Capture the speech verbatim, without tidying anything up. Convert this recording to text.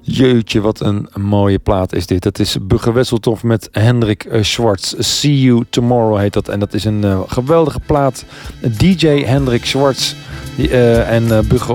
Jeetje, wat een mooie plaat is dit. Het is Bugge Wesseltoft met Hendrik uh, Schwartz. See You Tomorrow heet dat. En dat is een uh, geweldige plaat. D J Hendrik Schwartz. Die, uh, en uh, Bugge